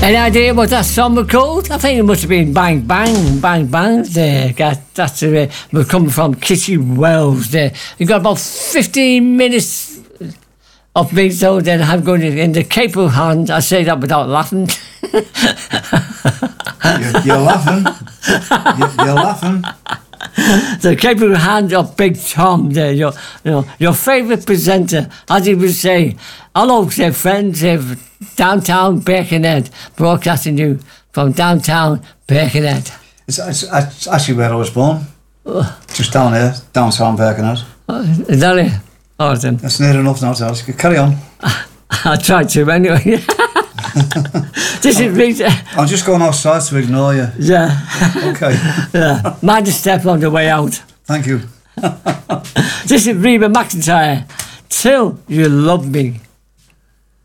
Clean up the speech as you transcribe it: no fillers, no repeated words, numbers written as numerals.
Any idea what that song was called? I think it must have been Bang Bang, Bang Bang there. That's we're coming from Kitty Wells there. You've got about 15 minutes of me, so then I'm going in the capable hand. I say that without laughing. You're laughing. You're laughing. The capable hand of Big Tom there, your favourite presenter, as he would say. Hello, dear friends of downtown Birkenhead, broadcasting you from downtown Birkenhead. It's actually where I was born. Just down here, downtown Birkenhead. Is that it? Oh, then. That's near enough now, Charles. Carry on. I tried to anyway. This is Rita. I'm just going outside to ignore you. Yeah. Okay. Yeah. Mind a step on the way out. Thank you. This is Reba McEntire. Till You Love Me.